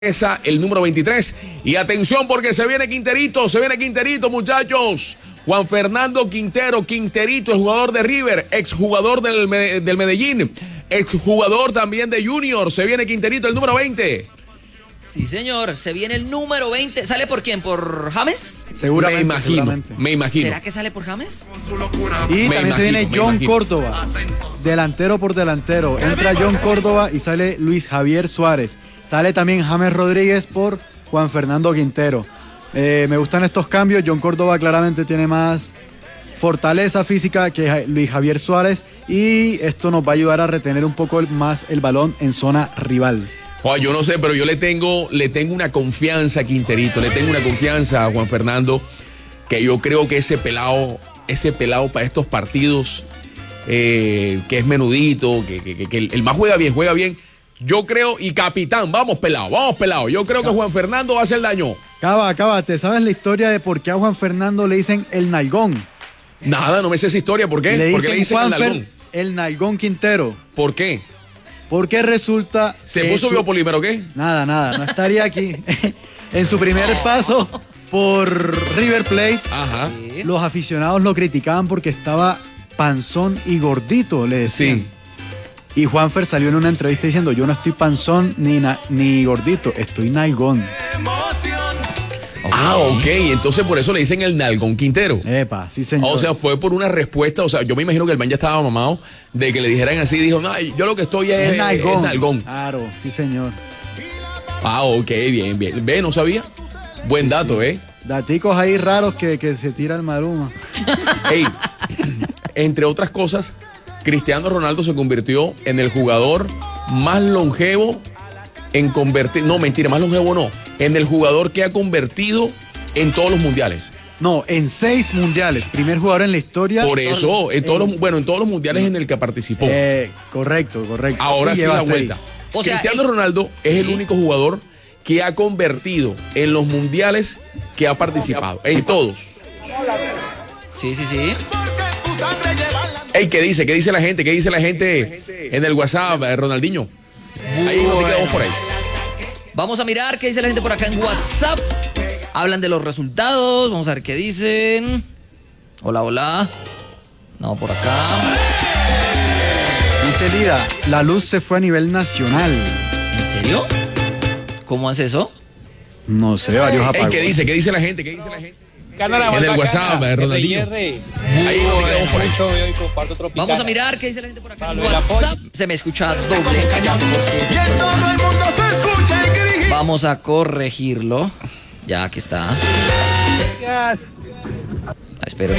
el número 23. Y atención porque se viene Quinterito, muchachos. Juan Fernando Quinterito, el jugador de River, exjugador del Medellín, exjugador también de Junior. Se viene Quinterito, el número 20. Sí, señor, se viene el número 20. ¿Sale por quién? ¿Por James? Seguramente. Me imagino. ¿Será que sale por James? Y también se viene John Córdoba, delantero por delantero. Entra John Córdoba y sale Luis Javier Suárez. Sale también James Rodríguez por Juan Fernando Quintero. Me gustan estos cambios. John Córdoba claramente tiene más fortaleza física que Luis Javier Suárez y esto nos va a ayudar a retener un poco más el balón en zona rival. Yo no sé, pero yo le tengo una confianza a Quinterito, le tengo una confianza a Juan Fernando, que yo creo que ese pelado para estos partidos, que es menudito, que el más juega bien. Yo creo, y capitán, vamos pelado. Yo creo que Juan Fernando va a hacer daño. Cava, ¿te sabes la historia de por qué a Juan Fernando le dicen el nalgón? Nada, no me sé esa historia, ¿por qué? ¿Por qué le dicen el nalgón? El nalgón Quintero. ¿Por qué? Porque resulta... ¿Se puso biopolímero o qué? Nada, no estaría aquí. En su primer paso por River Plate, ajá, los aficionados lo criticaban porque estaba panzón y gordito, le decían. Sí. Y Juanfer salió en una entrevista diciendo, yo no estoy panzón ni gordito, estoy nalgón. Ok, entonces por eso le dicen el nalgón Quintero. Epa, sí señor. O sea, fue por una respuesta, o sea, yo me imagino que el man ya estaba mamado de que le dijeran así, dijo, no, yo lo que estoy es nalgón. Claro, sí señor. Ok, bien. Ve, no sabía. Buen dato, sí. Daticos ahí raros que se tira el Maluma. Ey, entre otras cosas, Cristiano Ronaldo se convirtió en el jugador más longevo en convertir, no, mentira, más longevo no, en el jugador que ha convertido en todos los mundiales. No, en 6 mundiales, primer jugador en la historia. Por eso, en todos los mundiales en el que participó. Correcto. Ahora sí la vuelta. O sea, Cristiano Ronaldo es el único jugador que ha convertido en los mundiales que ha participado, en todos. Sí. Ey, ¿qué dice la gente? ¿Qué dice la gente en el WhatsApp, Ronaldinho? Ahí quedamos por ahí. Vamos a mirar qué dice la gente por acá en WhatsApp. Hablan de los resultados. Vamos a ver qué dicen. Hola. No, por acá. Dice Lida, la luz se fue a nivel nacional. ¿En serio? ¿Cómo hace eso? No sé, varios apagones. ¿Qué dice la gente? En el WhatsApp, Ronaldinho. Ahí quedamos por ahí. Vamos a mirar qué dice la gente por acá en WhatsApp. Se me escucha doble. Vamos a corregirlo. Ya, aquí está. Espero.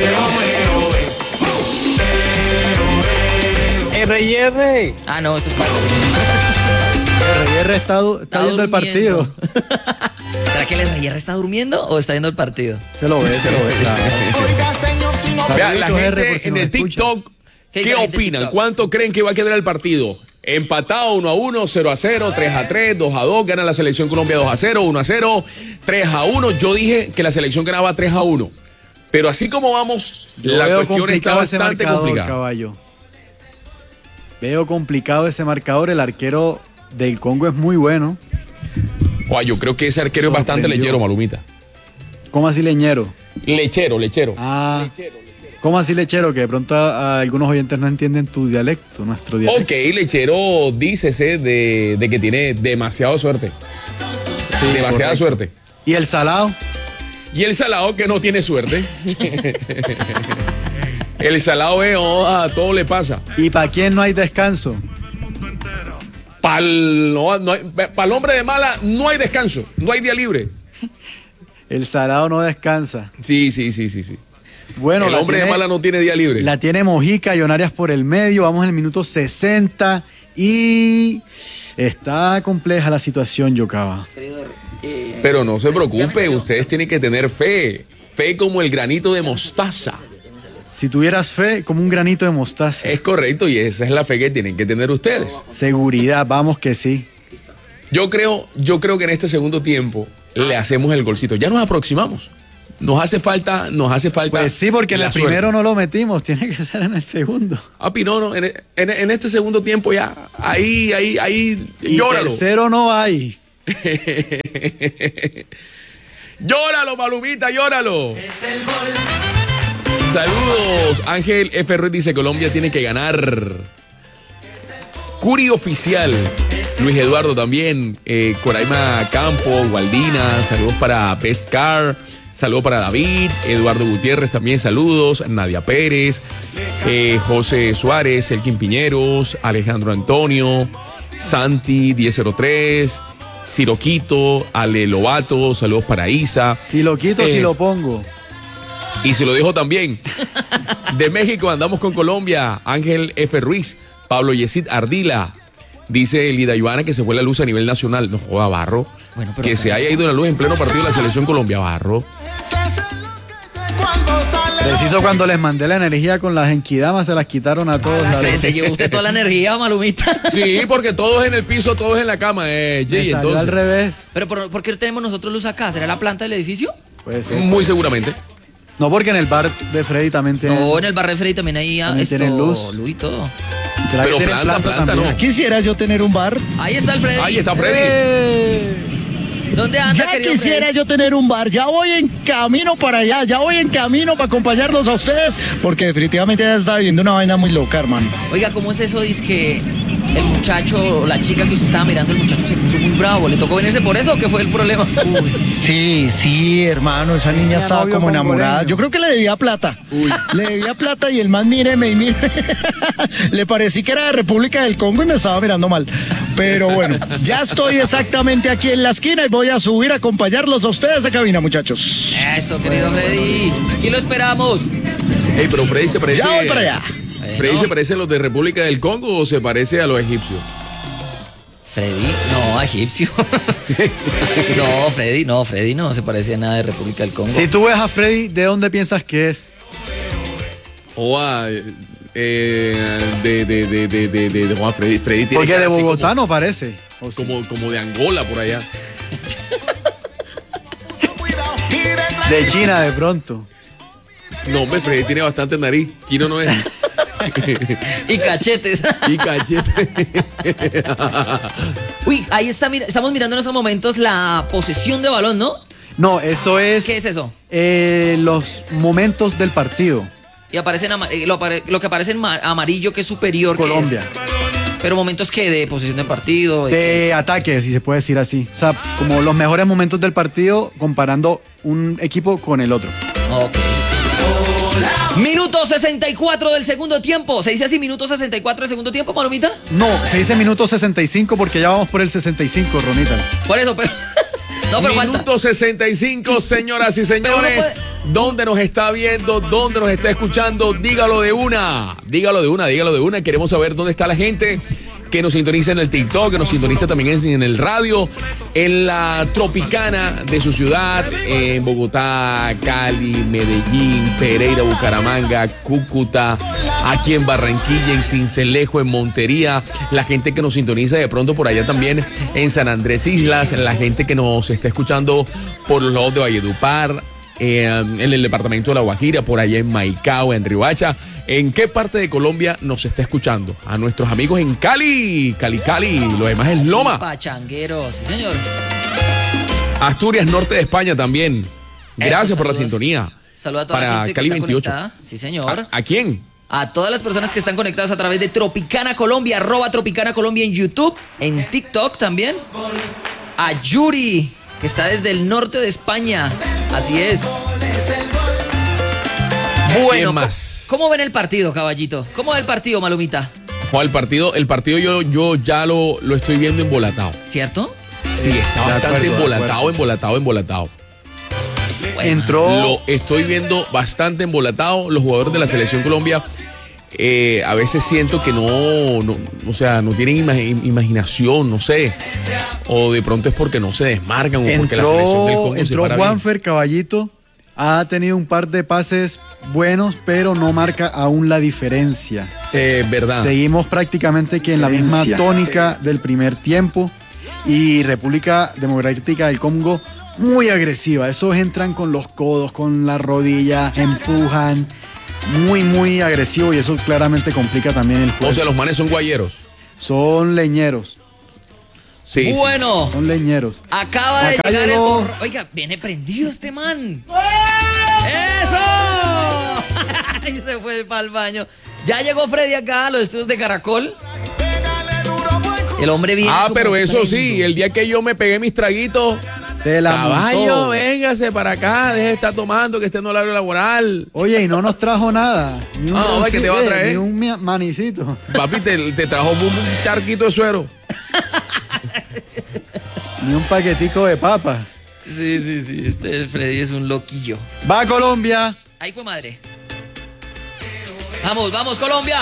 R&R. No, esto es para... R&R está viendo el partido. ¿Será que el R&R está durmiendo o está viendo el partido? Se lo ve, claro. Vea, la gente en el TikTok, ¿qué opinan? ¿Cuánto creen que va a quedar el partido? Empatado 1-1, 0-0, 3-3, 2-2, gana la selección Colombia 2-0, 1-0, 3-1. Yo dije que la selección ganaba 3-1. Pero así como vamos, la cuestión está bastante complicada. Caballo. Veo complicado ese marcador. El arquero del Congo es muy bueno. Yo creo que ese arquero es bastante lechero, Malumita. ¿Cómo así leñero? Lechero. ¿Cómo así lechero? Que de pronto algunos oyentes no entienden tu dialecto, nuestro dialecto. Ok, lechero, dícese de que tiene demasiada suerte. Sí, demasiada suerte. ¿Y el salado? Y el salado que no tiene suerte. El salado a todo le pasa. ¿Y para quién no hay descanso? Para el hombre de mala no hay descanso, no hay día libre. El salado no descansa. Sí. Bueno, el hombre de mala no tiene día libre. La tiene Mojica, Millonarias por el medio. Vamos en el minuto 60 y está compleja la situación, Yocava. Pero no se preocupe, ustedes tienen que tener fe como el granito de mostaza. Si tuvieras fe, como un granito de mostaza. Es correcto, y esa es la fe que tienen que tener ustedes. Seguridad, vamos que sí. Yo creo que en este segundo tiempo le hacemos el golcito. Ya nos aproximamos. Nos hace falta. Pues sí, porque en el primero no lo metimos, tiene que ser en el segundo. No, en este segundo tiempo ya, ahí, y llóralo. Tercero no hay. Llóralo, Malumita, llóralo. Saludos. Ángel F. Ruiz dice: Colombia tiene que ganar. Curi Oficial. Luis Eduardo también. Coraima Campo, Gualdina. Saludos para Best Car. Saludos para David. Eduardo Gutiérrez también. Saludos. Nadia Pérez. José Suárez. Elkin Piñeros. Alejandro Antonio. Santi 1003. Siroquito. Ale Lobato. Saludos para Isa. Si lo quito, si lo pongo. Y se lo dijo también. De México andamos con Colombia. Ángel F. Ruiz. Pablo Yesid Ardila. Dice Lida Ivana que se fue la luz a nivel nacional. No joda, Barro. Bueno, que se haya ido la luz en pleno partido de la selección Colombia, Barro. Preciso cuando les mandé la energía con las enquidamas, se las quitaron a todos. Se llevó usted toda la energía, Malumita. Sí, porque todos en el piso, todos en la cama. Entonces... al revés. Pero ¿por qué tenemos nosotros luz acá? ¿Será la planta del edificio? Puede ser. Muy seguramente. No, porque en el bar de Freddy también tiene. No, en el bar de Freddy también hay tienen luz y todo. Pero planta no. Quisiera yo tener un bar. Ahí está el Freddy. Ahí está Freddy. ¿Dónde anda, ya quisiera Freddy? yo tener un bar. Ya voy en camino para allá. Ya voy en camino para acompañarlos a ustedes. Porque definitivamente ya está viviendo una vaina muy loca, hermano. Oiga, ¿cómo es eso? Dice que el muchacho, o la chica que usted estaba mirando, el muchacho se puso muy bravo. ¿Le tocó venirse por eso o qué fue el problema? Sí, hermano. Esa niña estaba como enamorada. Yo creo que le debía plata. Le debía plata y el man míreme y mire. Le parecí que era de República del Congo y me estaba mirando mal. Pero bueno, ya estoy exactamente aquí en la esquina y voy a subir a acompañarlos a ustedes a cabina, muchachos. Eso, querido Freddy. Aquí lo esperamos. Ey, pero Freddy se parece. Ya voy para allá. ¿Freddy se parece a los de República del Congo o se parece a los egipcios? Freddy, no, egipcio. Freddy no se parece a nada de República del Congo. Si tú ves a Freddy, ¿de dónde piensas que es? O de Juan Freddy. Freddy tiene porque de así Bogotá no parece. Como de Angola por allá. De China de pronto. No, hombre, Freddy tiene bastante nariz. Chino no es. Y cachetes. Y cachetes. Uy, ahí está, estamos mirando en esos momentos la posesión de balón, ¿no? No, eso es. ¿Qué es eso? Los momentos del partido. Y aparece lo que aparece en amarillo, que es superior. Colombia. ¿Qué es? Pero momentos que de posesión de partido. De ataque, si se puede decir así. O sea, como los mejores momentos del partido comparando un equipo con el otro. Ok. Minuto 64 del segundo tiempo. ¿Se dice así, minuto 64 del segundo tiempo, Malumita? No, se dice minuto 65 porque ya vamos por el 65, Ronita. Por eso, pero... No, pero Minuto falta. 65, señoras y señores. ¿Dónde nos está viendo? ¿Dónde nos está escuchando? Dígalo de una. Queremos saber dónde está la gente que nos sintoniza en el TikTok, que nos sintoniza también en el radio, en la Tropicana de su ciudad, en Bogotá, Cali, Medellín, Pereira, Bucaramanga, Cúcuta, aquí en Barranquilla, en Sincelejo, en Montería, la gente que nos sintoniza de pronto por allá también en San Andrés Islas, la gente que nos está escuchando por los lados de Valledupar, en el departamento de La Guajira, por allá en Maicao, en Riohacha. ¿En qué parte de Colombia nos está escuchando? A nuestros amigos en Cali, lo demás es Loma. Pachangueros, sí, señor. Asturias, norte de España también. Gracias Eso, por la saludos. sintonía. Saludos a toda la Para gente Cali que está 28. conectada. Sí, señor. ¿A quién? A todas las personas que están conectadas a través de Tropicana Colombia, @Tropicana Colombia en YouTube, en TikTok también. A Yuri, que está desde el norte de España. Así es. Bueno, ¿Quién más? ¿Cómo ven el partido, caballito? ¿Cómo va el partido, Malumita? El partido yo ya lo estoy viendo embolatado. ¿Cierto? Sí, está bastante embolatado. Bueno, Entró. Lo estoy viendo bastante embolatado. Los jugadores de la Selección Colombia a veces siento que no tienen imaginación, no sé. O de pronto es porque no se desmarcan o porque la Selección del Congo se entró para bien. Juanfer, caballito. Ha tenido un par de pases buenos, pero no marca aún la diferencia. Verdad. Seguimos prácticamente que en la misma tónica del primer tiempo. Y República Democrática del Congo muy agresiva. Esos entran con los codos, con la rodilla, empujan. Muy agresivo y eso claramente complica también el juego. O sea, los manes son guayeros. Son leñeros. Sí, bueno, Son leñeros. acaba de Acá llegar llegó- el borro. Oiga, viene prendido este man. ¡Eso! Y se fue para el baño. Ya llegó Freddy acá a los estudios de Caracol. El hombre viene. Ah, como pero eso prendo. sí, el día que yo me pegué mis traguitos, Te la caballo, montó. véngase para acá, deje de estar tomando, que esté en horario laboral. Oye, y no nos trajo nada. Ni un Ah, ¿qué te va a traer? Ni un manicito. Papi, te trajo un charquito de suero. Ni un paquetico de papas. Sí. Este Freddy es un loquillo. Va Colombia. Ahí fue madre. Vamos, Colombia.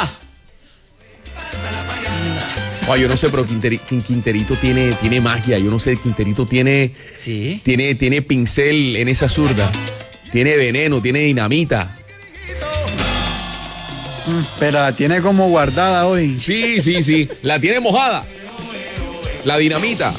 Yo no sé, pero Quinterito tiene magia. Yo no sé, Quinterito tiene Sí. pincel en esa zurda. Tiene veneno, tiene dinamita. Pero la tiene como guardada hoy. Sí. La tiene mojada. La dinamita.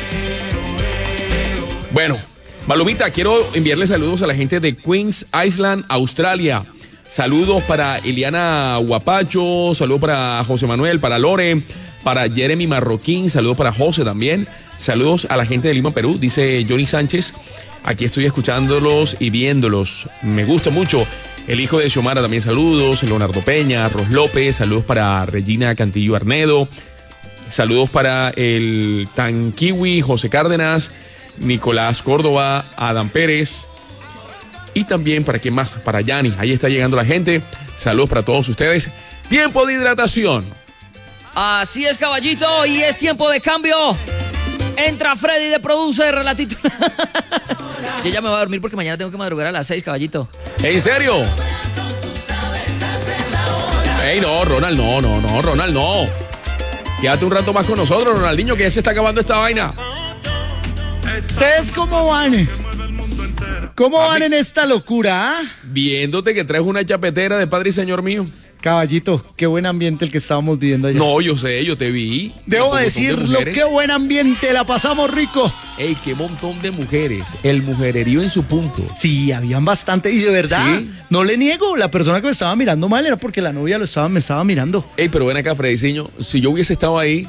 Bueno, Malumita, quiero enviarle saludos a la gente de Queens Island, Australia. Saludos para Eliana Guapacho, saludos para José Manuel, para Lore, para Jeremy Marroquín, saludos para José también. Saludos a la gente de Lima, Perú, dice Johnny Sánchez. Aquí estoy escuchándolos y viéndolos. Me gusta mucho. El hijo de Xiomara también saludos. Leonardo Peña, Ros López, saludos para Regina Cantillo Arnedo. Saludos para el Tanquiwi, José Cárdenas, Nicolás Córdoba, Adam Pérez. Y también para quién más, para Yanni. Ahí está llegando la gente. Saludos para todos ustedes. Tiempo de hidratación. Así es, caballito, y es tiempo de cambio. Entra Freddy de Producer, la titular. Yo ya me voy a dormir porque mañana tengo que madrugar a las 6, caballito. ¿En serio? Ey, no, Ronald, no, Ronald, no. Quédate un rato más con nosotros, Ronaldinho, que ya se está acabando esta vaina. ¿Ustedes cómo van? ¿Cómo van en esta locura? Viéndote que traes una chapetera de Padre y Señor mío. Caballito, qué buen ambiente el que estábamos viviendo allá. No, yo sé, yo te vi. Debo Un montón de decirlo, mujeres. qué buen ambiente, la pasamos rico. Ey, qué montón de mujeres. El mujererío en su punto. Sí, habían bastante, y de verdad, ¿Sí? no le niego, la persona que me estaba mirando mal era porque la novia me estaba mirando. Ey, pero ven acá, Frediciño, si yo hubiese estado ahí,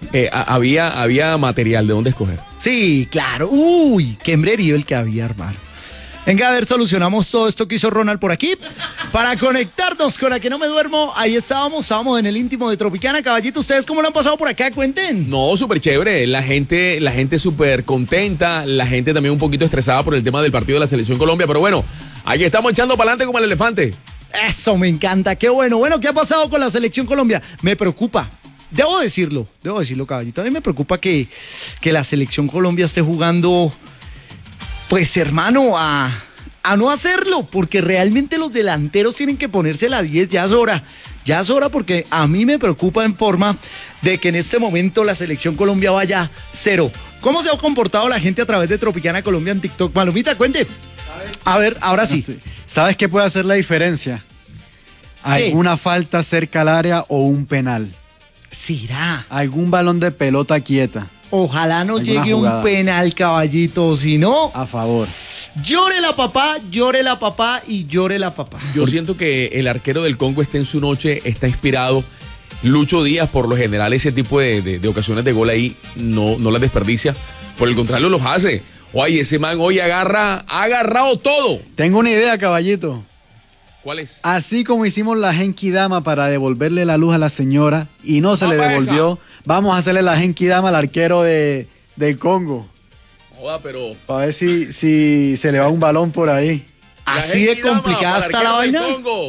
había material de dónde escoger. Sí, claro. Uy, qué hembrerío el que había, hermano. Venga, a ver, solucionamos todo esto que hizo Ronald por aquí. Para conectarnos con la que no me duermo, ahí estábamos en el íntimo de Tropicana. Caballito, ¿ustedes cómo lo han pasado por acá? Cuenten. No, súper chévere. La gente súper contenta. La gente también un poquito estresada por el tema del partido de la Selección Colombia. Pero bueno, aquí estamos echando para adelante como el elefante. Eso me encanta, qué bueno. Bueno, ¿qué ha pasado con la Selección Colombia? Me preocupa. Debo decirlo, caballito. A mí me preocupa que la Selección Colombia esté jugando, pues, hermano, a no hacerlo, porque realmente los delanteros tienen que ponerse la 10, ya es hora porque a mí me preocupa en forma de que en este momento la Selección Colombia vaya 0. ¿Cómo se ha comportado la gente a través de Tropicana Colombia en TikTok? Malumita, cuente. A ver, ahora sí. ¿Sabes qué puede hacer la diferencia? Alguna falta cerca al área o un penal. ¿Será? Algún balón de pelota quieta. Ojalá no Alguna llegue jugada. un penal, caballito, si no, A favor. llore la papá y llore la papá. Yo siento que el arquero del Congo está en su noche, está inspirado. Lucho Díaz, por lo general, ese tipo de ocasiones de gol ahí no las desperdicia. Por el contrario, los hace. Oye, ese man hoy ha agarrado todo. Tengo una idea, caballito. ¿Cuál es? Así como hicimos la Genkidama para devolverle la luz a la señora y no se le Vamos a devolvió, vamos a hacerle la Genkidama al arquero del Congo. Joda, pero... Para ver si se le va un balón por ahí. Así de complicada está la vaina.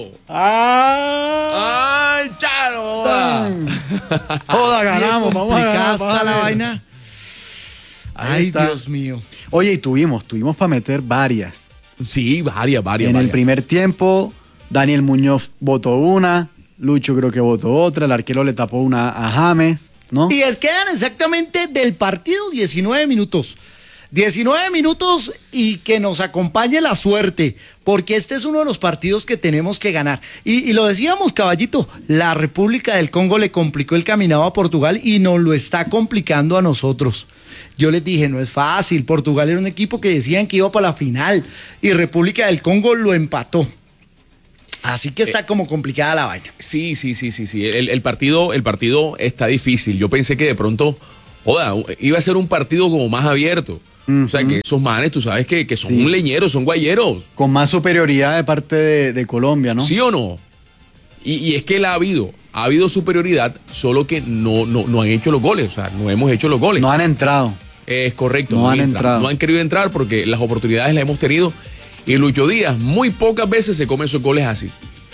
¡Ah! ¡Ay, charo! Joda. Joda, ganamos, vamos a complicada ganar. está vamos a la ver. vaina. Ahí Ay, está. Dios mío. Oye, y tuvimos para meter varias. Sí, varias. En el primer tiempo, Daniel Muñoz votó una, Lucho creo que votó otra, el arquero le tapó una a James, ¿no? Y es quedan exactamente del partido 19 minutos. 19 minutos y que nos acompañe la suerte, porque este es uno de los partidos que tenemos que ganar. Y lo decíamos, caballito, la República del Congo le complicó el caminado a Portugal y nos lo está complicando a nosotros. Yo les dije, no es fácil, Portugal era un equipo que decían que iba para la final y República del Congo lo empató. Así que está como complicada la vaina. Sí. El partido está difícil. Yo pensé que de pronto joda, iba a ser un partido como más abierto. O sea, que esos manes, tú sabes que son leñeros, son guayeros. Con más superioridad de parte de Colombia, ¿no? ¿Sí o no? Y es que ha habido superioridad, solo que no han hecho los goles, o sea, no hemos hecho los goles. No han entrado. Es correcto. No han entrado. No han querido entrar porque las oportunidades las hemos tenido. Y Lucho Díaz muy pocas veces se come esos goles así.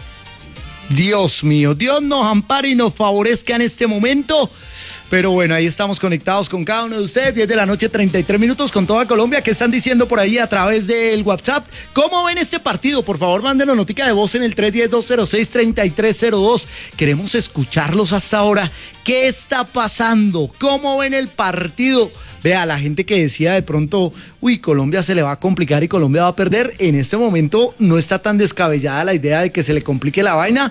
Dios mío, Dios nos ampare y nos favorezca en este momento. Pero bueno, ahí estamos conectados con cada uno de ustedes. 10 de la noche, 33 minutos con toda Colombia. ¿Qué están diciendo por ahí a través del WhatsApp? ¿Cómo ven este partido? Por favor, mándenos notica de voz en el 310-206-3302. Queremos escucharlos hasta ahora. ¿Qué está pasando? ¿Cómo ven el partido? Vea, la gente que decía de pronto, Colombia se le va a complicar y Colombia va a perder, en este momento no está tan descabellada la idea de que se le complique la vaina.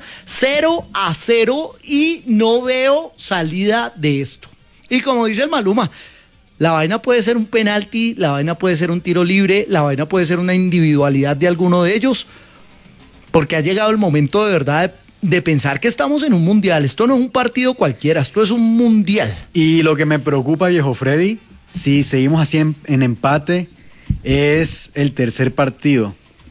0-0 y no veo salida de esto. Y como dice el Maluma, la vaina puede ser un penalti, la vaina puede ser un tiro libre, la vaina puede ser una individualidad de alguno de ellos, porque ha llegado el momento de verdad de pensar que estamos en un mundial. Esto no es un partido cualquiera, esto es un mundial. Y lo que me preocupa, viejo Freddy, si seguimos así en empate, es el tercer partido.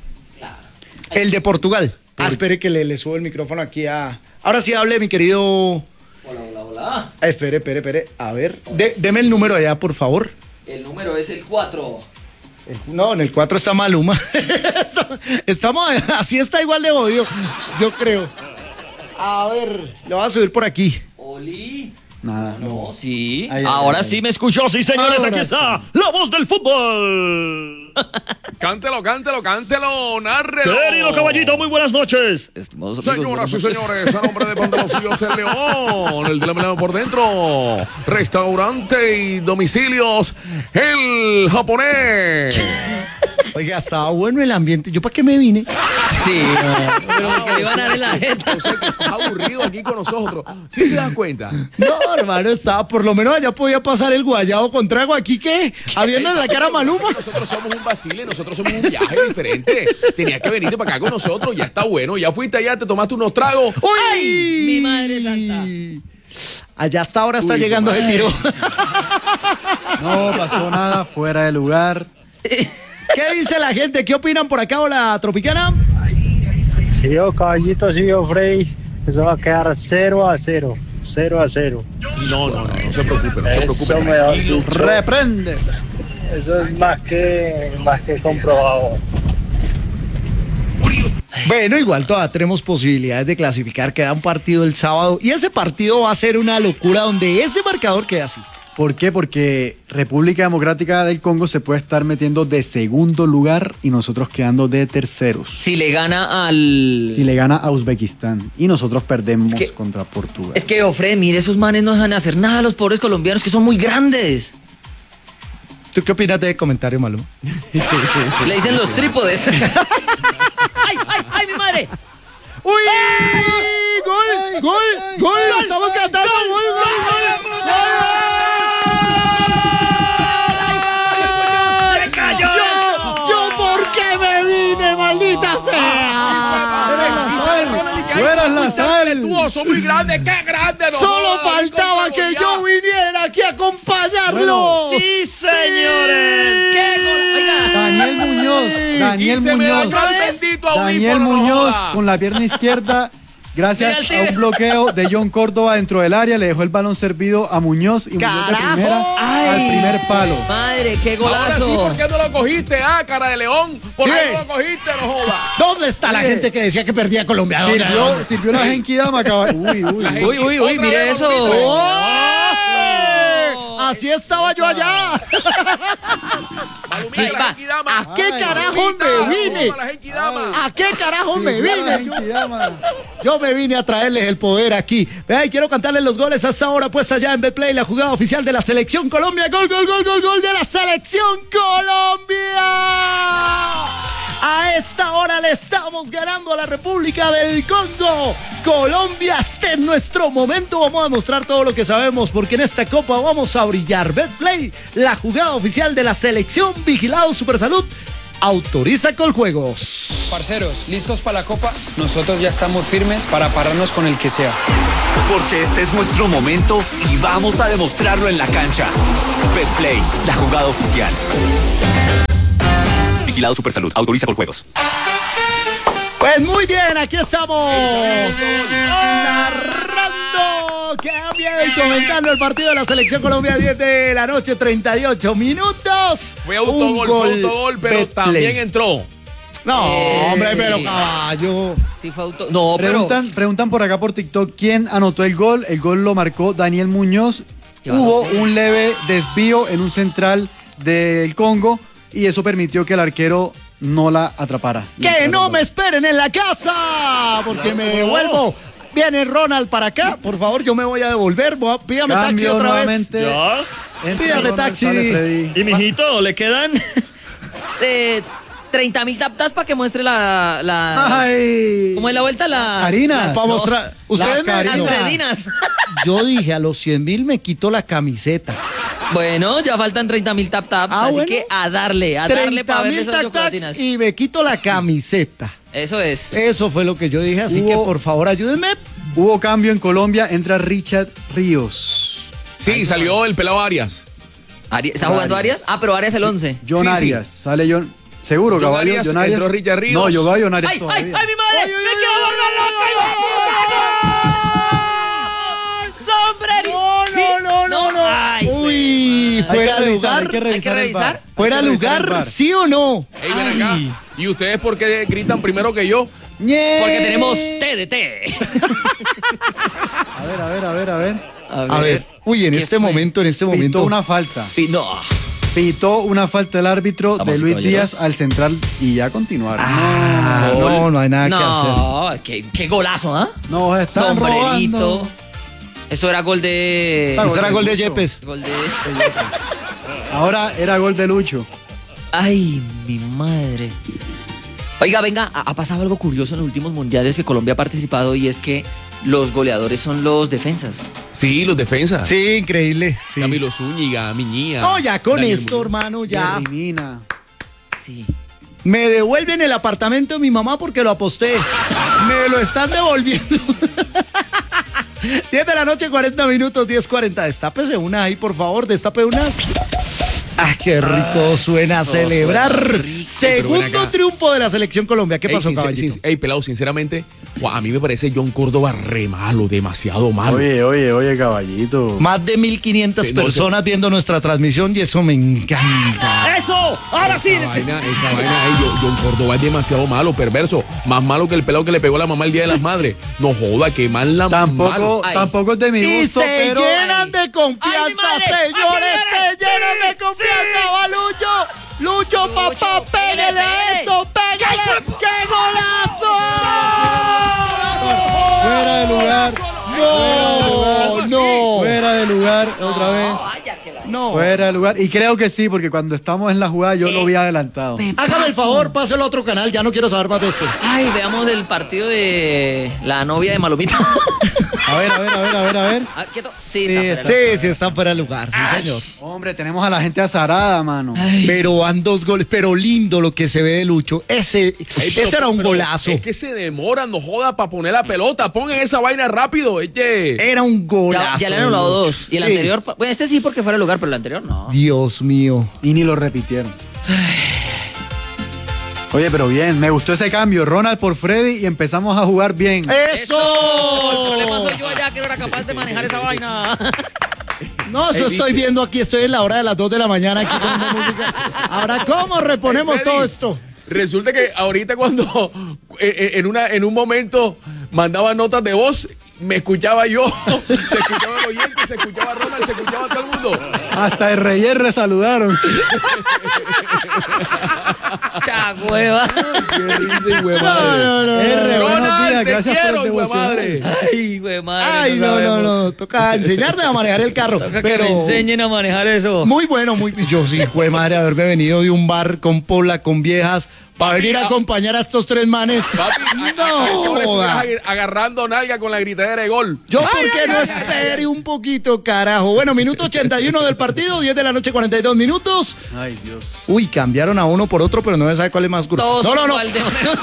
El de Portugal. Espere que le subo el micrófono aquí a... Ahora sí hable, mi querido... Hola. Espere. A ver, deme el número allá, por favor. El número es el 4. No, en el 4 está Maluma. Estamos... Así está igual de jodido, yo creo. A ver, lo voy a subir por aquí. Oli. Nada. No, sí. Ahora sí me escuchó, sí, señores, aquí está la voz del fútbol. Cántelo, nárrelo. Querido caballito, muy buenas noches. Estimados amigos, Señoras y señores, a nombre de Pantaloncillos El León, el de la melena por dentro, restaurante y domicilios, el japonés. Oiga, estaba bueno el ambiente. ¿Yo para qué me vine? Sí, pero porque le iban a dar en la jeta. Yo sé que estás aburrido aquí con nosotros. ¿Sí te das cuenta? No, hermano, estaba, por lo menos allá podía pasar el guayabo con trago. Aquí, ¿qué? Habiendo en la cara a Maluma. Nosotros somos un vacile, nosotros somos un viaje diferente. Tenías que venirte para acá con nosotros, ya está bueno. Ya fuiste allá, te tomaste unos tragos. ¡Uy! Mi madre santa. Allá hasta ahora está llegando el tiro. No pasó nada, fuera de lugar. ¿Qué dice la gente? ¿Qué opinan por acá, hola Tropicana? Sí, yo, caballito, sí, yo, Frey. Eso va a quedar 0-0. 0-0. No se preocupe, no se Eso preocupe. me da tranquilo. dicho. Reprende. Eso es más que comprobado. Bueno, igual todavía tenemos posibilidades de clasificar. Queda un partido el sábado y ese partido va a ser una locura donde ese marcador queda así. ¿Por qué? Porque República Democrática del Congo se puede estar metiendo de segundo lugar y nosotros quedando de terceros. Si le gana al... Si le gana a Uzbekistán y nosotros perdemos contra Portugal. Es que, Ofre, mire, esos manes no dejan hacer nada a los pobres colombianos que son muy grandes. ¿Tú qué opinas de comentario, Maluma? Le dicen los trípodes. ¡Ay, mi madre! ¡Uy! ¡Gol! ¡Estamos cantando! ¡Gol! ¡Se cayó! ¡Yo por qué me vine, maldita sea! ¡Tú eras la sal! Son muy grandes, qué grande. Solo faltaba que yo viniera aquí a acompañarlo. ¡Sí, señores! ¡Qué gol! Oiga. Daniel Muñoz con la pierna izquierda, gracias a un bloqueo de John Córdoba dentro del área, le dejó el balón servido a Muñoz y Muñoz de primera al primer palo. Madre, qué Ahora sí, golazo. ¿por qué no lo cogiste, cara de león? ¿Por qué no lo cogiste, no jodas? ¿Dónde está la gente que decía que perdía Colombia? Sirvió la Genkidama, Uy, mire eso. Así estaba yo allá. ¿A qué carajo me vine? ¿A qué carajo me vine? Yo me vine a traerles el poder aquí. Vea, y quiero cantarles los goles hasta ahora puesta allá en Betplay, la jugada oficial de la Selección Colombia. Gol de la Selección Colombia. A esta hora le estamos ganando a la República del Congo. Colombia está en nuestro momento. Vamos a demostrar todo lo que sabemos porque en esta copa vamos a brillar. Betplay, la jugada oficial de la selección. Vigilado Supersalud. Autoriza Coljuegos. Parceros, ¿listos para la Copa? Nosotros ya estamos firmes para pararnos con el que sea. Porque este es nuestro momento y vamos a demostrarlo en la cancha. Betplay, la jugada oficial. Vigilado Supersalud. Autoriza Coljuegos. Pues muy bien, aquí estamos narrando, qué bien, comentando el partido de la Selección Colombia, 10 de la noche, 38 minutos. Fue autogol, pero Betplay. también entró. No, hombre, pero caballo. Sí fue No, pero... Preguntan por acá por TikTok quién anotó el gol. El gol lo marcó Daniel Muñoz. Lleva Hubo dos, un leve desvío en un central del Congo y eso permitió que el arquero no la atrapara. Que no me esperen en la casa, porque me devuelvo. Viene Ronald para acá, por favor, yo me voy a devolver. Pídame taxi otra vez. ¿Ya? Pídame taxi. ¿Y mijito, le quedan? 30.000 taptas para que muestre la... Ay. ¿Cómo es la vuelta? Harinas. Para mostrar. Ustedes me Las fredinas. Yo dije, a los 100.000 me quito la camiseta. Bueno, ya faltan 30.000 taps, así bueno. que a darle para ver esas chocolatinas. Y me quito la camiseta. Eso es. Eso fue lo que yo dije, así que por favor ayúdenme. Hubo cambio en Colombia, entra Richard Ríos. Sí, salió el pelado Arias. ¿Está jugando Arias? Ah, pero Arias el 11. John Sí, Arias, sale John. ¿Seguro, John caballo? Arias, John Arias. entró Richard Ríos. No, yo veo a John Arias ¡Ay, todavía. mi madre! ¡Me quiero volver loco! No. Ay, Uy, fuera de lugar. Hay que revisar. Fuera de lugar, ¿sí o no? Ey, ven acá. ¿Y ustedes por qué gritan primero que yo? Porque tenemos TDT. A ver. A ver. Uy, en este momento. Pitó una falta. No. Pitó una falta el árbitro Vamos, de Luis caballeros. Díaz al central y ya continuaron. No hay nada No, qué golazo, ¿ah? No, están Sombrerito. robando. Eso era gol de... Eso era gol de Yepes. Gol de... Ahora era gol de Lucho. Ay, mi madre. Oiga, venga, ha pasado algo curioso en los últimos mundiales que Colombia ha participado y es que los goleadores son los defensas. Sí, los defensas. Sí, increíble. Sí. Camilo Zúñiga, Miñía. No, ya con Daniel esto, Muñoz. hermano, ya. Jerry Mina. Sí. Me devuelven el apartamento de mi mamá porque lo aposté. Me lo están devolviendo. 10 de la noche, 40 minutos, 10:40. Destápese una ahí, por favor, destape una. Ah, qué rico suena celebrar. Segundo triunfo de la Selección Colombia. ¿Qué pasó, caballito? Pelado, sinceramente, a mí me parece John Córdoba re malo, demasiado malo. Oye, caballito. Más de 1.500 personas viendo nuestra transmisión y eso me encanta. ¡Eso! ¡Ahora sí! Esa vaina, John Córdoba es demasiado malo, perverso. Más malo que el pelado que le pegó a la mamá el Día de las Madres. No joda, qué mal la Tampoco es de mi Y gusto, se pero... llenan de confianza, ¡Ay, mi madre! señores. ¡Aquí Se llenan de confianza. Va Lucho. Lucho, papá, pégale a eso. Pégale. ¡Qué golazo! Fuera de lugar. No. Fuera de lugar, otra vez. No. Fuera de lugar. Y creo que sí, porque cuando estamos en la jugada yo lo vi adelantado. Hágame el favor, páselo a otro canal. Ya no quiero saber más de esto. Ay, veamos el partido de la novia de Malomita. A ver. Ah, quieto. Sí, Sí, está fuera. Sí, está fuera de lugar, sí, señor. Hombre, tenemos a la gente azarada, mano. Pero van 2 goles, pero lindo lo que se ve de Lucho. Ese era un golazo. Es que se demoran, no joda, para poner la pelota. Pongan esa vaina rápido, Era un golazo. Ya le han anulado 2. Y el Sí. anterior, bueno, este sí porque fuera de lugar, pero el anterior no. Dios mío. Y ni lo repitieron. Oye, pero bien, me gustó ese cambio. Ronald por Freddy y empezamos a jugar bien. ¡Eso! El problema soy yo allá que no era capaz de manejar esa vaina. No, eso estoy viendo aquí. Estoy en la hora de las 2 de la mañana aquí con una música. Ahora, ¿cómo reponemos todo esto? Resulta que ahorita cuando en un momento mandaba notas de voz, me escuchaba yo, se escuchaba el oyente, se escuchaba Ronald, se escuchaba a todo el mundo. Hasta R&R saludaron. Chagüeva. Qué risa y huemadre. R, buenos Ronald, días, te gracias quiero, por el huemadre. devocional. Ay, güey, madre. Ay, no. Toca enseñarle a manejar el carro. Toca que pero me enseñen a manejar eso. muy bueno, yo sí, fue madre haberme venido de un bar con pola, con viejas, para venir a acompañar a estos tres manes. Papi, no. Agarrando nalga con la gritadera de gol. Yo, ¿por qué no espere un poquito, carajo? Bueno, minuto 81 del partido, 10 de la noche, 42 minutos. Ay, Dios. Uy, cambiaron a uno por otro, pero no se sabe cuál es más grueso. Todos No. igual de menos.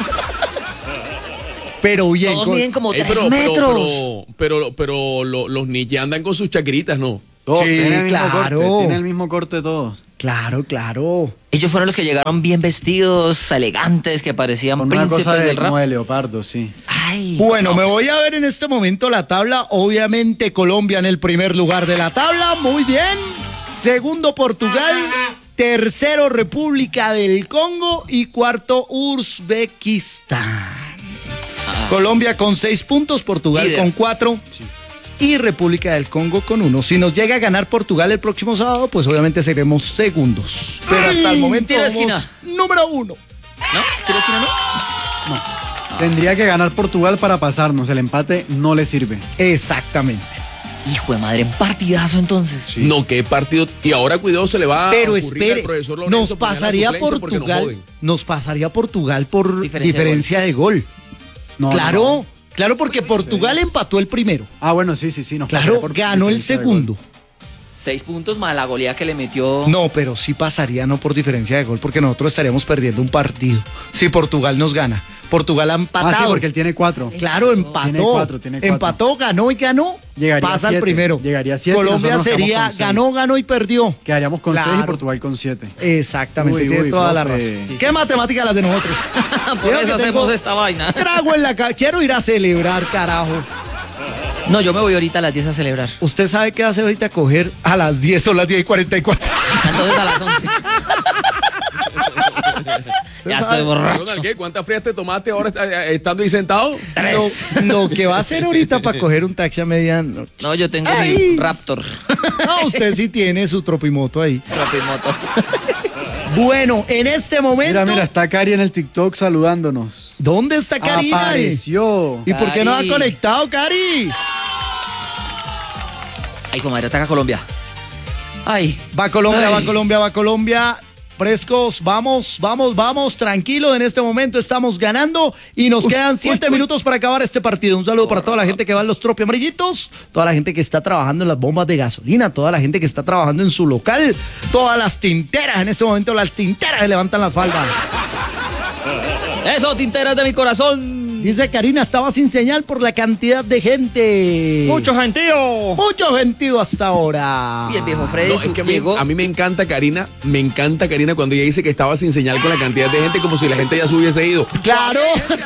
Pero bien. Todos miden como 3 pero, metros. pero los niños andan con sus chaquiritas, ¿no? Todos Sí, tienen el mismo claro. corte, tienen el mismo corte todos. Claro. Ellos fueron los que llegaron bien vestidos, elegantes, que parecían Con una príncipes cosa del rap. como de leopardo, sí. Ay, Bueno, no. me voy a ver en este momento la tabla. Obviamente Colombia en el primer lugar de la tabla. Muy bien. Segundo Portugal. Tercero República del Congo. Y cuarto Uzbekistán. Colombia con 6 puntos. Portugal Líder. con 4. Y República del Congo con 1. Si nos llega a ganar Portugal el próximo sábado, pues obviamente seremos segundos. Pero hasta el momento tiro de vamos esquina. número 1. ¿No? ¿Tiro de esquina no? Tendría que ganar Portugal para pasarnos. El empate no le sirve. Exactamente. Hijo de madre, partidazo entonces. No, qué partido. Y ahora cuidado, se le va Pero a ocurrir al espere, profesor Lorenzo nos poner la pasaría suplencia porque nos Portugal, joden. nos pasaría Portugal por Diferencia diferencia de gol. No, Claro, no. claro, porque Portugal empató el primero. Ah, bueno, sí. Nos Claro, pasaría por ganó el diferencia de segundo. gol. 6 puntos más la goleada que le metió. No, pero sí pasaría no por diferencia de gol, porque nosotros estaríamos perdiendo un partido si Portugal nos gana. Portugal ha empatado. Ah, sí, porque él tiene 4. Claro, empató. Tiene cuatro. Empató, ganó y ganó. Llegaría Pasa a al 7, primero. llegaría a 7 y Colombia nosotros nos sería quedamos con 6. ganó y perdió. Quedaríamos con 6 y Claro. Portugal con 7. Exactamente, Uy, tiene uy, toda la profe. razón. Sí, ¿Qué matemáticas las de nosotros? Por Creo eso que hacemos tengo esta vaina. Trago en la cara. Quiero ir a celebrar, carajo. No, yo me voy ahorita a las 10 a celebrar. ¿Usted sabe qué hace ahorita coger a las 10 o las 10:44? Entonces a las 11. Ya estoy borracho. Ronald, ¿qué? ¿Cuántas frías te tomaste ahora estando ahí sentado? Lo que va a hacer ahorita para coger un taxi a medianoche. No, yo tengo Ay. mi Raptor. No, usted sí tiene su tropimoto ahí. Tropimoto. Bueno, en este momento. Mira, está Cari en el TikTok saludándonos. ¿Dónde está Karina? Apareció. ¿Y por qué no ha Cari. conectado, Cari? Ay, hijo de madre, ataca Colombia. Ay. Va Colombia, Ay. va Colombia, va Colombia. Frescos, vamos, tranquilo, en este momento estamos ganando y nos quedan 7 minutos para acabar este partido. Un saludo para toda la gente que va en los tropi amarillitos, toda la gente que está trabajando en las bombas de gasolina, toda la gente que está trabajando en su local, todas las tinteras, en este momento las tinteras se levantan la falda. Eso, tinteras de mi corazón. Dice Karina, estaba sin señal por la cantidad de gente. Mucho gentío. Mucho gentío hasta ahora. Y el viejo Freddy No, es que llegó. a mí me encanta Karina cuando ella dice que estaba sin señal con la cantidad de gente, como si la gente ya se hubiese ido. Claro.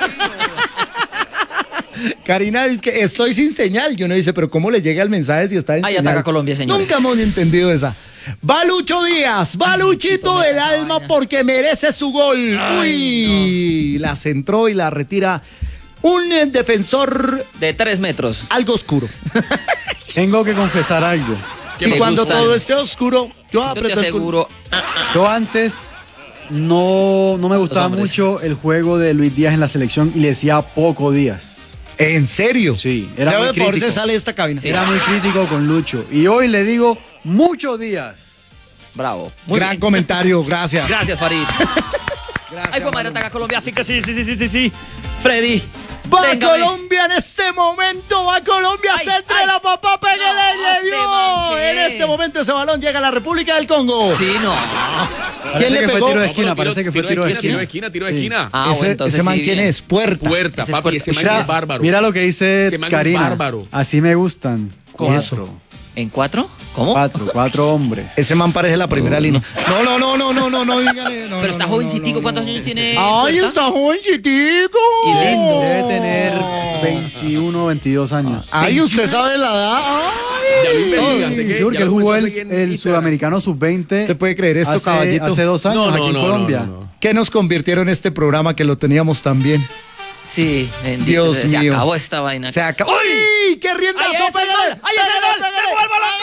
Karina dice que estoy sin señal. Y uno dice, pero ¿cómo le llega el mensaje si está en Ahí señal? ataca Colombia, señores. Nunca hemos entendido esa. Va Lucho Díaz, va Luchito del alma porque merece su gol. Uy, la centró y la retira un defensor De 3 metros. algo oscuro. Tengo que confesar algo. ¿Qué Y me cuando gusta? todo esté oscuro, yo Yo te aprieto el aseguro. Yo antes no me gustaba hombres. mucho el juego de Luis Díaz en la selección y le decía poco Díaz. ¿En serio? Sí, era Ya muy ve, por crítico. eso sale de esta cabina. Era muy crítico con Lucho. Y hoy le digo mucho Díaz. Bravo. Gran comentario, gracias. Gracias, Farid. Gracias, Ay, pues madre, Manu. ataca Colombia. Así que sí. Freddy. Va véngame. Colombia en este momento, va Colombia, Ay, centro ay. de la papá, pégale, No, le este man, dio. ¿qué? En este momento ese balón llega a la República del Congo. Sí, no. Parece le que pegó? fue tiro de No, esquina, pero parece que fue tiro de esquina. Tiro de Sí. esquina. Ah, ese, bueno, entonces ese man, sí, ¿quién bien. es? Puerta. Puerta, Ese es papi, puerta. ese man Mira, es bárbaro. mira lo que dice Ese man es Karina. bárbaro. Así me gustan. Eso. ¿En 4? ¿Cómo? Cuatro hombres. Ese man parece la primera línea. No, dígale. No, Pero está jovencitico. ¿Cuántos años tiene? Ay, Puerta? está jovencitico. Y lindo. Debe tener 21, 22 años. Ay, usted sabe la edad. Ya lo Ay. investigaste, ¿qué? Sí, porque Ya él lo jugó comenzó a el, seguir en el Instagram. sudamericano sub-20. ¿Usted puede creer esto, caballito? Hace 2 años No, aquí no, en no, Colombia. no. ¿Qué nos convirtieron este programa que lo teníamos tan bien? Sí, bendito. Dios Se mío. acabó esta vaina. Se acabó. ¡Uy! ¡Qué riendazo! ¡Ahí es el ¡Pégale! gol! ¡Ahí es el gol! ¡Pégale! ¡Llegó el balón!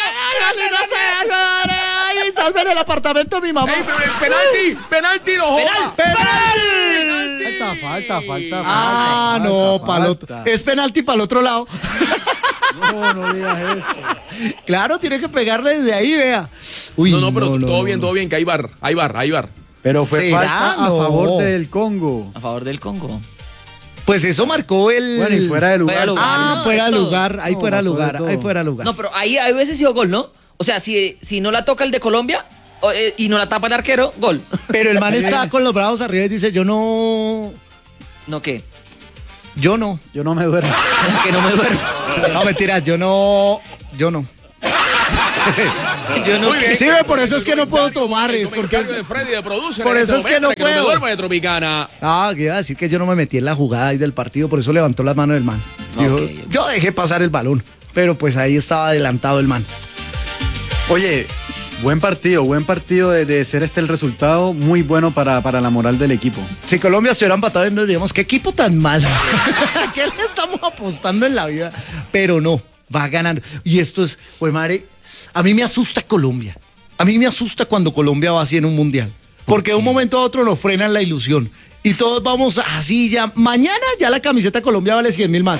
¡Ay, salven el apartamento de mi mamá! ¡Ey, penalti, no joda! ¡Penal! Falta. Ah, no, para otro. Es penalti para el otro lado. No digas eso. Claro, tiene que pegarle desde ahí, vea. Uy, No, pero todo bien, que hay bar. Pero fue ¿Será? falta a No. favor del Congo. A favor del Congo. Pues eso marcó el... Bueno, y fuera de lugar. Fuera de lugar. Ah, No, fuera de todo. lugar, ahí No, fuera de pasó de lugar, todo. ahí fuera de lugar. No, pero ahí a veces sido gol, ¿no? O sea, si no la toca el de Colombia y no la tapa el arquero, gol. Pero el man está con los brazos arriba y dice, yo no... ¿No qué? Yo no. Yo no me duermo. Que no me duermo. No, mentira, yo no. Yo no. Muy bien. Sí, por eso es que no puedo tomar, El es porque... comentario de Freddy de producer Por en eso este es que no momento, me puedo. duermo de Tropicana. Ah, que iba a decir que yo no me metí en la jugada ahí del partido, por eso levantó las manos el man. Dijo, Ok. yo dejé pasar el balón, pero pues ahí estaba adelantado el man. Oye, buen partido de ser el resultado, muy bueno para la moral del equipo. Si Colombia estuviera empatado, nos diríamos, qué equipo tan malo. ¿Qué le estamos apostando en la vida? Pero no, va ganando. Y esto es, pues madre, a mí me asusta Colombia. A mí me asusta cuando Colombia va así en un mundial. Porque de un momento a otro nos frenan la ilusión. Y todos vamos así ya. Mañana ya la camiseta de Colombia vale 100.000 más.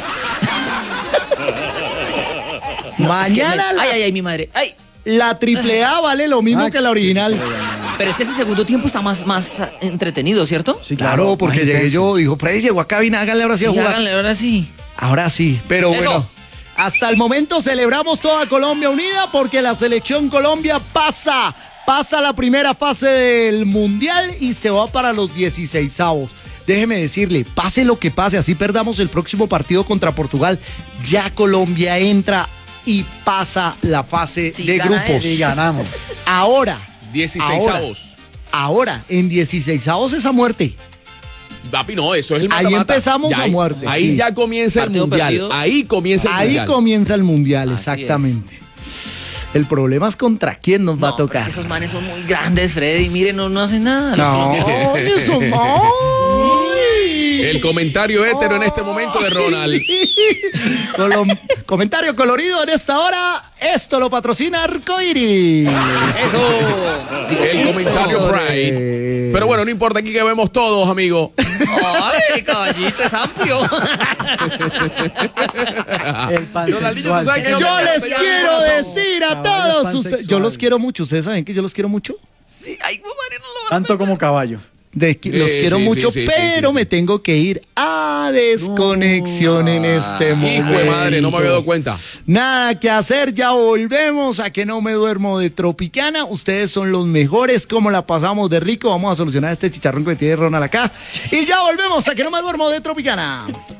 Mañana Ay, mi madre. Ay. la AAA vale lo mismo que la original. Pero es que ese segundo tiempo está más entretenido, ¿cierto? Sí, Claro, porque más llegué intenso. yo, dijo, Freddy llegó a cabina, háganle ahora sí a Sí, jugar. háganle, ahora sí. Ahora sí, pero Eso. bueno. Hasta el momento celebramos toda Colombia unida porque la selección Colombia pasa a la primera fase del Mundial y se va para los 16avos. Déjeme decirle, pase lo que pase, así perdamos el próximo partido contra Portugal, ya Colombia entra y pasa la fase Sí, de gana grupos. eso. Sí, ganamos. Ahora, 16avos. ahora, en 16avos esa muerte. Papi, no, eso es el Ahí mata-mata. empezamos Ya a ahí- muerte, Ahí sí. ya comienza el Partido mundial. perdido. Ahí comienza el Ahí mundial. comienza el Mundial, Así exactamente. El problema es contra quién nos va a No, pero es tocar. que esos manes son muy grandes, Freddy. Miren, no hacen nada. Los No, colombianos. eso no. El comentario hétero en este momento de Ronald. Comentario colorido en esta hora. Esto lo patrocina Arcoiris. El comentario Pride. Pero bueno, no importa, aquí que vemos todos, amigos. Ay, caballito, es amplio. El Ronaldinho, ¿tú sabes que pansexual. Yo les Ya, quiero ya, decir a Caballo todos pansexual. ustedes. Yo los quiero mucho. ¿Ustedes saben que yo los quiero mucho? Sí, ay, madre, no lo van a Tanto como caballo. Los quiero sí, mucho, sí, sí, pero sí. me tengo que ir a desconexión en este momento. Hijo de madre, no me había dado cuenta. Nada que hacer, ya volvemos a que no me duermo de Tropicana. Ustedes son los mejores, como la pasamos de rico. Vamos a solucionar este chicharrón que tiene Ronald acá. Y ya volvemos a que no me duermo de Tropicana.